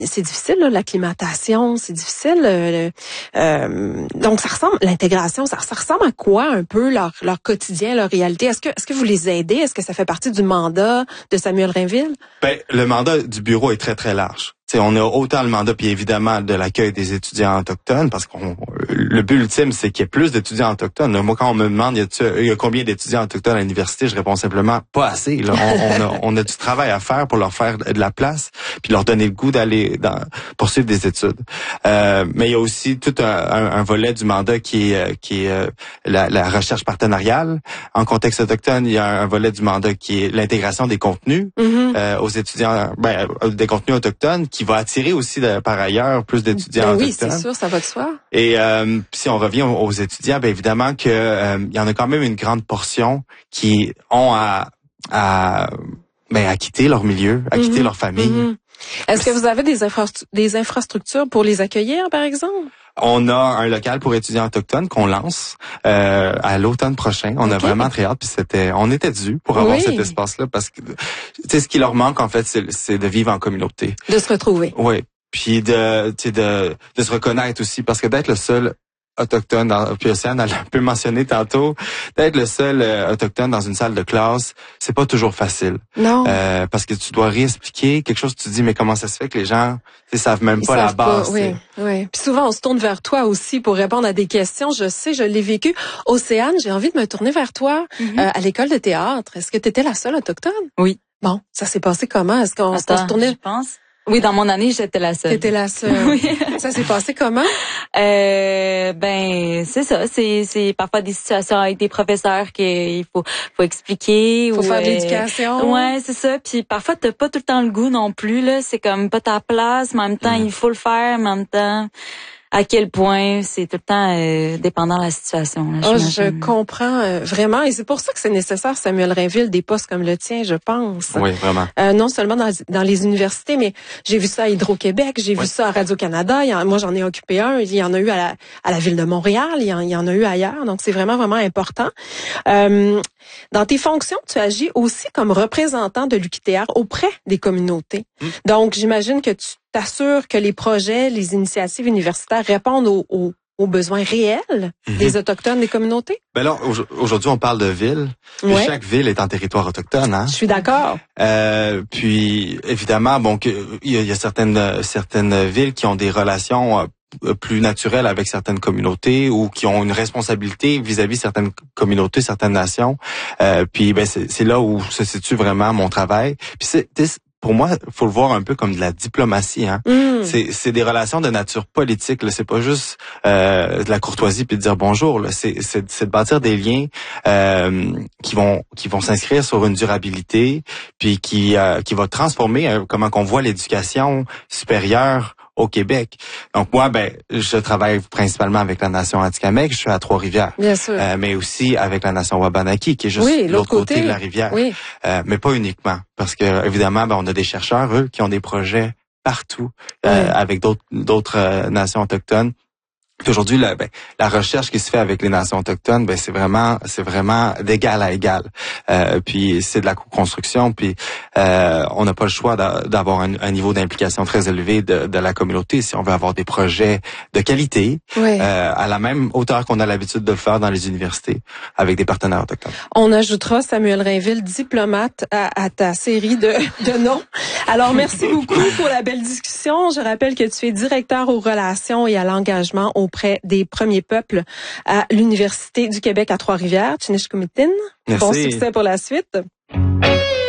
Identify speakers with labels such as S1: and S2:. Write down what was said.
S1: c'est difficile, là, l'acclimatation, c'est difficile. Donc, ça ressemble, l'intégration, ça ressemble à quoi un peu leur quotidien, leur réalité? Est-ce que vous les aidez? Est-ce que ça fait partie du mandat de Samuel Rainville?
S2: Le mandat du bureau est très, très large. T'sais, on a autant le mandat, puis évidemment, de l'accueil des étudiants autochtones, parce que le but ultime, c'est qu'il y ait plus d'étudiants autochtones. Là, moi, quand on me demande, il y a combien d'étudiants autochtones à l'université, je réponds simplement, pas assez. Là. On a du travail à faire pour leur faire de la place, puis leur donner le goût d'aller poursuivre des études. Mais il y a aussi tout un volet du mandat qui est la recherche partenariale. En contexte autochtone, il y a un volet du mandat qui est l'intégration des contenus aux étudiants, des contenus autochtones, qui va attirer aussi par ailleurs plus d'étudiants autochtones.
S1: Oui, c'est sûr, ça va de soi.
S2: Et si on revient aux étudiants, évidemment que il y en a quand même une grande portion qui ont à quitter leur milieu, à quitter leur famille.
S1: Est-ce que vous avez des infrastructures pour les accueillir, par exemple?
S2: On a un local pour étudiants autochtones qu'on lance à l'automne prochain. On a vraiment très hâte, puis on était dû pour avoir cet espace-là, parce que ce qui leur manque en fait, c'est de vivre en communauté,
S1: de se retrouver.
S2: Oui, puis de se reconnaître aussi, parce que d'être le seul autochtone, puis Océane a un peu mentionné tantôt, d'être le seul autochtone dans une salle de classe, c'est pas toujours facile.
S1: Non.
S2: Parce que tu dois réexpliquer quelque chose, tu te dis, mais comment ça se fait que les gens savent même pas la base.
S1: Oui. Puis souvent, on se tourne vers toi aussi pour répondre à des questions. Je sais, je l'ai vécu. Océane, j'ai envie de me tourner vers toi à l'école de théâtre. Est-ce que tu étais la seule autochtone?
S3: Oui.
S1: Bon, ça s'est passé comment? Est-ce qu'on se tournait?
S3: Je pense. Oui, dans mon année, j'étais la seule.
S1: T'étais la seule.
S3: Oui.
S1: Ça s'est passé comment?
S3: C'est ça. C'est parfois des situations avec des professeurs qu'il faut expliquer.
S1: Faut faire de l'éducation.
S3: Ouais, c'est ça. Puis parfois, t'as pas tout le temps le goût non plus, là. C'est comme pas ta place, mais en même temps, il faut le faire, mais en même temps, à quel point c'est tout le temps dépendant de la situation. Là,
S1: je comprends vraiment, et c'est pour ça que c'est nécessaire, Samuel Rainville, des postes comme le tien, je pense.
S2: Oui, vraiment.
S1: Non seulement dans les universités, mais j'ai vu ça à Hydro-Québec, j'ai vu ça à Radio-Canada. Moi, j'en ai occupé un. Il y en a eu à la ville de Montréal. Il y en a eu ailleurs. Donc, c'est vraiment, vraiment important. Dans tes fonctions, tu agis aussi comme représentant de l'UQTR auprès des communautés. Donc, j'imagine que tu t'assures que les projets, les initiatives universitaires répondent aux besoins réels des Autochtones, des communautés?
S2: Là, aujourd'hui, on parle de ville. Ouais. Chaque ville est en territoire autochtone, hein?
S1: Je suis d'accord.
S2: Puis, évidemment, il y a certaines villes qui ont des relations plus naturelles avec certaines communautés ou qui ont une responsabilité vis-à-vis certaines communautés, certaines nations. Puis, c'est là où se situe vraiment mon travail. Puis, pour moi, faut le voir un peu comme de la diplomatie, hein. C'est des relations de nature politique, là. C'est pas juste de la courtoisie puis de dire bonjour, là. C'est de bâtir des liens qui vont s'inscrire sur une durabilité, puis qui va transformer comment qu'on voit l'éducation supérieure au Québec. Donc moi, je travaille principalement avec la nation Atikamekw, je suis à Trois-Rivières.
S1: Bien sûr.
S2: Mais aussi avec la nation Wabanaki, qui est juste l'autre côté de la rivière.
S1: Oui.
S2: Mais pas uniquement, parce que évidemment, on a des chercheurs, eux, qui ont des projets partout avec d'autres nations autochtones. Puis aujourd'hui, la recherche qui se fait avec les nations autochtones, c'est vraiment d'égal à égal. Puis c'est de la co-construction. Puis on n'a pas le choix d'avoir un niveau d'implication très élevé de la communauté si on veut avoir des projets de qualité à la même hauteur qu'on a l'habitude de le faire dans les universités avec des partenaires autochtones.
S1: On ajoutera Samuel Rainville, diplomate, à ta série de noms. Alors merci beaucoup pour la belle discussion. Je rappelle que tu es directeur aux relations et à l'engagement auprès des premiers peuples à l'Université du Québec à Trois-Rivières, Bon succès pour la suite.